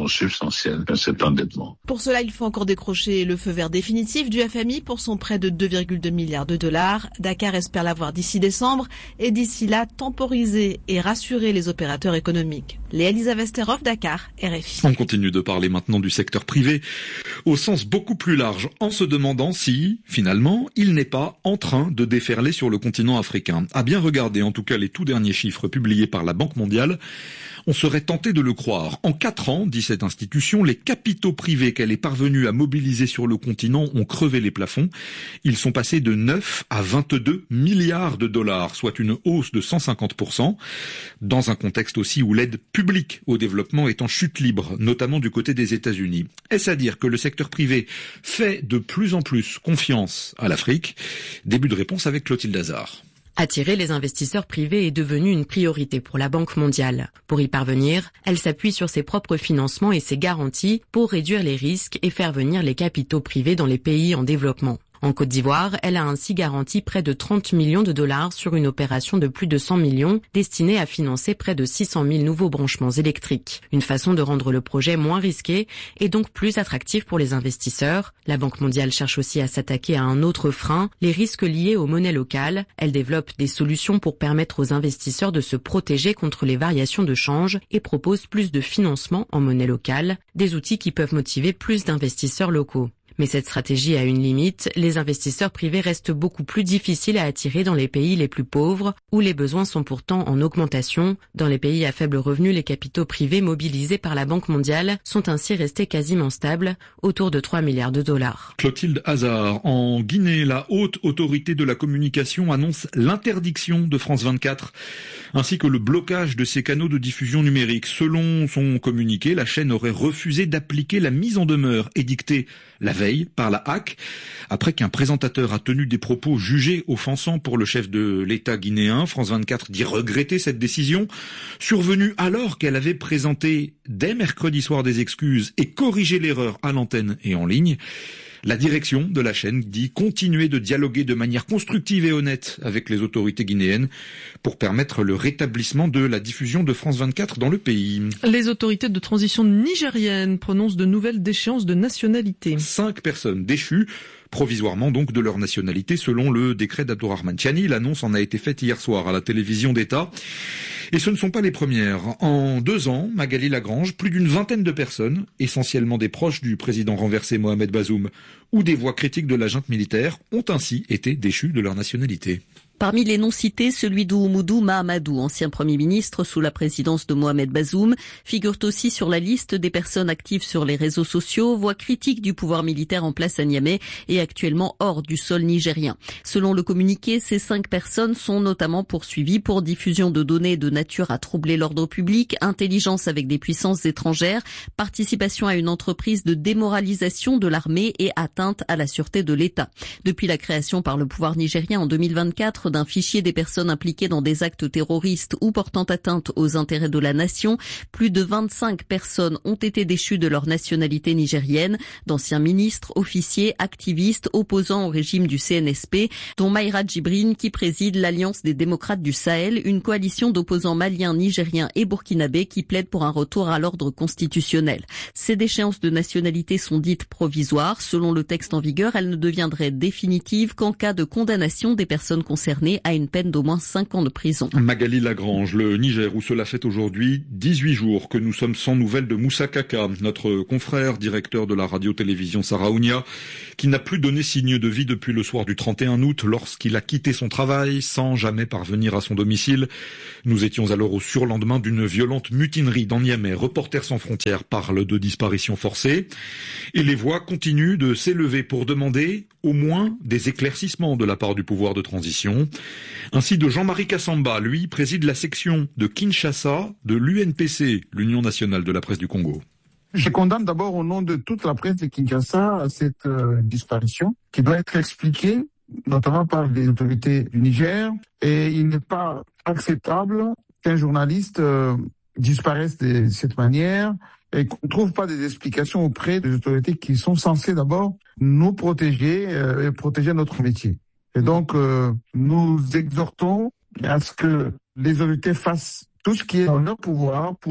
essentiel, cet endettement. Pour cela, il faut encore décrocher le feu vert définitif du FMI pour son prêt de 2,2 milliards de dollars. Dakar espère l'avoir d'ici décembre et d'ici là temporiser et rassurer les opérateurs économiques. Léa Elisa Vesterov, Dakar, RFI. On continue de parler maintenant du secteur privé au sens beaucoup plus large, en se demandant si, finalement, il n'est pas en train de déferler sur le continent africain. À bien regarder, en tout cas, les tout derniers chiffres publiés par la Banque mondiale, on serait tenté de le croire. En 4 ans, dit cette institution, les capitaux privés qu'elle est parvenue à mobiliser sur le continent ont crevé les plafonds. Ils sont passés de 9 à 22 milliards de dollars, soit une hausse de 150%, dans un contexte aussi où l'aide publique au développement est en chute libre, notamment du côté des États-Unis. Est-ce à dire que le secteur privé fait de plus en plus confiance à l'Afrique? Début de réponse avec Clotilde Hazard. Attirer les investisseurs privés est devenu une priorité pour la Banque mondiale. Pour y parvenir, elle s'appuie sur ses propres financements et ses garanties pour réduire les risques et faire venir les capitaux privés dans les pays en développement. En Côte d'Ivoire, elle a ainsi garanti près de 30 millions de dollars sur une opération de plus de 100 millions destinée à financer près de 600 000 nouveaux branchements électriques. Une façon de rendre le projet moins risqué et donc plus attractif pour les investisseurs. La Banque mondiale cherche aussi à s'attaquer à un autre frein, les risques liés aux monnaies locales. Elle développe des solutions pour permettre aux investisseurs de se protéger contre les variations de change et propose plus de financement en monnaie locale, des outils qui peuvent motiver plus d'investisseurs locaux. Mais cette stratégie a une limite, les investisseurs privés restent beaucoup plus difficiles à attirer dans les pays les plus pauvres, où les besoins sont pourtant en augmentation. Dans les pays à faible revenu, les capitaux privés mobilisés par la Banque mondiale sont ainsi restés quasiment stables, autour de 3 milliards de dollars. Clotilde Hazard. En Guinée, la haute autorité de la communication annonce l'interdiction de France 24, ainsi que le blocage de ses canaux de diffusion numérique. Selon son communiqué, la chaîne aurait refusé d'appliquer la mise en demeure édictée la veille par la HAC, après qu'un présentateur a tenu des propos jugés offensants pour le chef de l'État guinéen. France 24 dit regretter cette décision, survenue alors qu'elle avait présenté dès mercredi soir des excuses et corrigé l'erreur à l'antenne et en ligne. La direction de la chaîne dit continuer de dialoguer de manière constructive et honnête avec les autorités guinéennes pour permettre le rétablissement de la diffusion de France 24 dans le pays. Les autorités de transition nigériennes prononcent de nouvelles déchéances de nationalité. 5 personnes déchues, provisoirement donc de leur nationalité, selon le décret d'Abdourahmane Tiani. L'annonce en a été faite hier soir à la télévision d'État. Et ce ne sont pas les premières. En 2 ans, Magali Lagrange, plus d'une vingtaine de personnes, essentiellement des proches du président renversé Mohamed Bazoum ou des voix critiques de la junte militaire, ont ainsi été déchues de leur nationalité. Parmi les noms cités, celui d'Oumoudou Mahamadou, ancien Premier ministre sous la présidence de Mohamed Bazoum, figure aussi sur la liste des personnes actives sur les réseaux sociaux, voix critique du pouvoir militaire en place à Niamey et actuellement hors du sol nigérien. Selon le communiqué, ces 5 personnes sont notamment poursuivies pour diffusion de données de nature à troubler l'ordre public, intelligence avec des puissances étrangères, participation à une entreprise de démoralisation de l'armée et atteinte à la sûreté de l'État. Depuis la création par le pouvoir nigérien en 2024 d'un fichier des personnes impliquées dans des actes terroristes ou portant atteinte aux intérêts de la nation, plus de 25 personnes ont été déchues de leur nationalité nigérienne, d'anciens ministres, officiers, activistes, opposants au régime du CNSP, dont Maïra Djibrine qui préside l'Alliance des démocrates du Sahel, une coalition d'opposants maliens, nigériens et burkinabés qui plaident pour un retour à l'ordre constitutionnel. Ces déchéances de nationalité sont dites provisoires. Selon le texte en vigueur, elles ne deviendraient définitives qu'en cas de condamnation des personnes concernées à une peine d'au moins 5 ans de prison. Magali Lagrange, le Niger, où cela fait aujourd'hui 18 jours que nous sommes sans nouvelles de Moussa Kaka, notre confrère, directeur de la radio-télévision Saraounia, qui n'a plus donné signe de vie depuis le soir du 31 août, lorsqu'il a quitté son travail sans jamais parvenir à son domicile. Nous étions alors au surlendemain d'une violente mutinerie dans Niamey. Reporters sans frontières parlent de disparition forcée. Et les voix continuent de s'élever pour demander au moins des éclaircissements de la part du pouvoir de transition. Ainsi de Jean-Marie Kassamba, lui, préside la section de Kinshasa de l'UNPC, l'Union nationale de la presse du Congo. Je condamne d'abord au nom de toute la presse de Kinshasa cette disparition qui doit être expliquée, notamment par les autorités du Niger. Et il n'est pas acceptable qu'un journaliste disparaisse de cette manière et qu'on ne trouve pas des explications auprès des autorités qui sont censées d'abord nous protéger et protéger notre métier. Et donc, nous exhortons à ce que les autorités fassent tout ce qui est dans leur pouvoir pour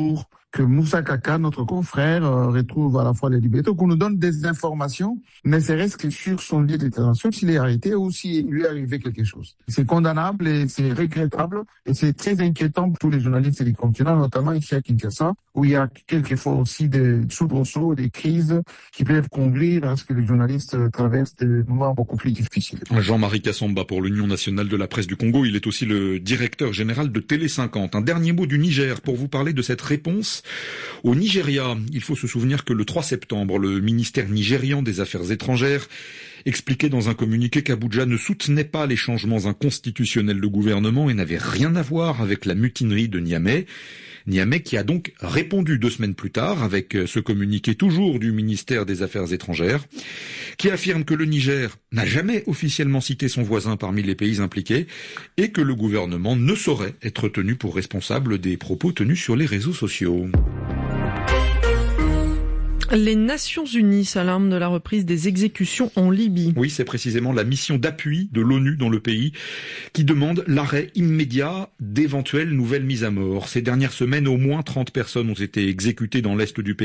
que Moussa Kaka, notre confrère, retrouve à la fois les libertés, qu'on nous donne des informations, ne serait-ce que sur son lieu de détention, s'il est arrêté ou s'il lui est arrivé quelque chose. C'est condamnable et c'est regrettable et c'est très inquiétant pour tous les journalistes du continent, notamment ici à Kinshasa, où il y a quelquefois aussi des soubresauts, des crises qui peuvent conduire à ce que les journalistes traversent des moments beaucoup plus difficiles. Jean-Marie Kassamba pour l'Union nationale de la presse du Congo, il est aussi le directeur général de Télé 50. Un dernier mot du Niger pour vous parler de cette réponse au Nigeria. Il faut se souvenir que le 3 septembre, le ministère nigérian des Affaires étrangères expliquait dans un communiqué qu'Abuja ne soutenait pas les changements inconstitutionnels de gouvernement et n'avait rien à voir avec la mutinerie de Niamey. Niamey qui a donc répondu 2 semaines plus tard avec ce communiqué toujours du ministère des Affaires étrangères qui affirme que le Niger n'a jamais officiellement cité son voisin parmi les pays impliqués et que le gouvernement ne saurait être tenu pour responsable des propos tenus sur les réseaux sociaux. Les Nations Unies s'alarment de la reprise des exécutions en Libye. Oui, c'est précisément la mission d'appui de l'ONU dans le pays qui demande l'arrêt immédiat d'éventuelles nouvelles mises à mort. Ces dernières semaines, au moins 30 personnes ont été exécutées dans l'est du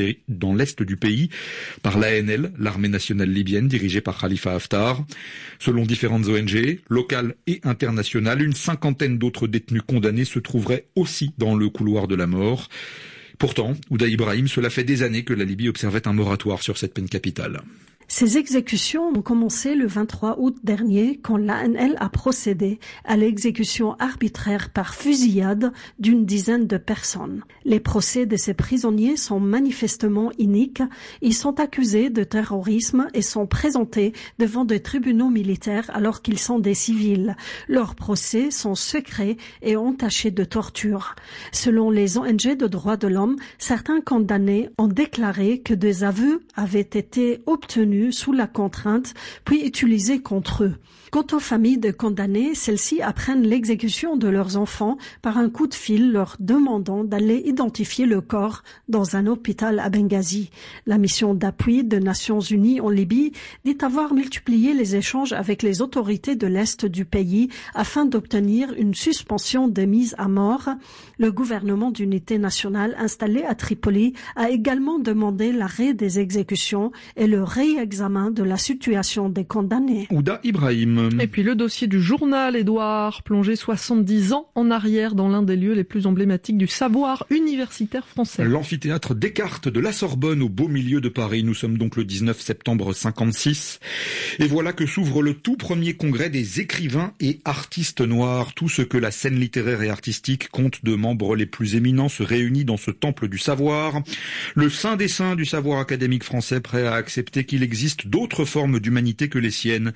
pays par l'ANL, l'armée nationale libyenne dirigée par Khalifa Haftar. Selon différentes ONG, locales et internationales, une 50aine d'autres détenus condamnés se trouveraient aussi dans le couloir de la mort. Pourtant, Ouda Ibrahim, cela fait des années que la Libye observait un moratoire sur cette peine capitale. Ces exécutions ont commencé le 23 août dernier quand l'ANL a procédé à l'exécution arbitraire par fusillade d'une dizaine de personnes. Les procès de ces prisonniers sont manifestement iniques. Ils sont accusés de terrorisme et sont présentés devant des tribunaux militaires alors qu'ils sont des civils. Leurs procès sont secrets et entachés de torture. Selon les ONG de droits de l'homme, certains condamnés ont déclaré que des aveux avaient été obtenus sous la contrainte, puis utilisés contre eux. Quant aux familles de condamnés, celles-ci apprennent l'exécution de leurs enfants par un coup de fil leur demandant d'aller identifier le corps dans un hôpital à Benghazi. La mission d'appui des Nations Unies en Libye dit avoir multiplié les échanges avec les autorités de l'Est du pays afin d'obtenir une suspension des mises à mort. Le gouvernement d'unité nationale installé à Tripoli a également demandé l'arrêt des exécutions et le réexamen de la situation des condamnés. Ouda Ibrahim. Et puis le dossier du journal Édouard, plongé 70 ans en arrière dans l'un des lieux les plus emblématiques du savoir universitaire français. L'amphithéâtre Descartes de la Sorbonne au beau milieu de Paris. Nous sommes donc le 19 septembre 56. Et voilà que s'ouvre le tout premier congrès des écrivains et artistes noirs. Tout ce que la scène littéraire et artistique compte de membres les plus éminents se réunit dans ce temple du savoir. Le saint des saints du savoir académique français, prêt à accepter qu'il existe d'autres formes d'humanité que les siennes.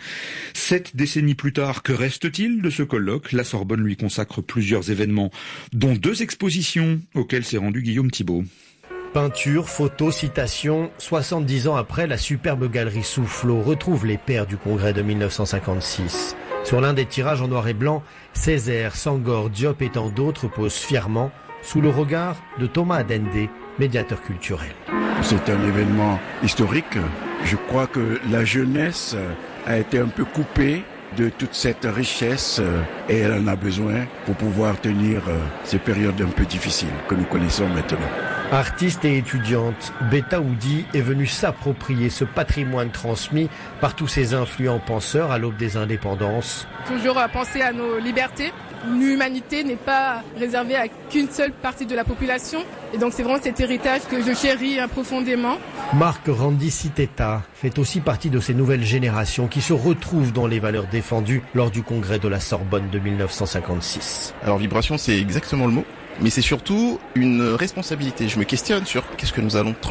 7 décennies plus tard, que reste-t-il de ce colloque ? La Sorbonne lui consacre plusieurs événements, dont 2 expositions auxquelles s'est rendu Guillaume Thibault. Peinture, photos, citations, 70 ans après, la superbe galerie Soufflot retrouve les pères du congrès de 1956. Sur l'un des tirages en noir et blanc, Césaire, Senghor, Diop et tant d'autres posent fièrement sous le regard de Thomas Adende, médiateur culturel. C'est un événement historique. Je crois que la jeunesse a été un peu coupée de toute cette richesse et elle en a besoin pour pouvoir tenir ces périodes un peu difficiles que nous connaissons maintenant. Artiste et étudiante, Beta Oudi est venue s'approprier ce patrimoine transmis par tous ces influents penseurs à l'aube des indépendances. Toujours penser à nos libertés. L'humanité n'est pas réservée à qu'une seule partie de la population. Et donc c'est vraiment cet héritage que je chéris profondément. Marc Randiciteta fait aussi partie de ces nouvelles générations qui se retrouvent dans les valeurs défendues lors du congrès de la Sorbonne de 1956. Alors vibration, c'est exactement le mot. Mais c'est surtout une responsabilité. Je me questionne sur qu'est-ce que nous allons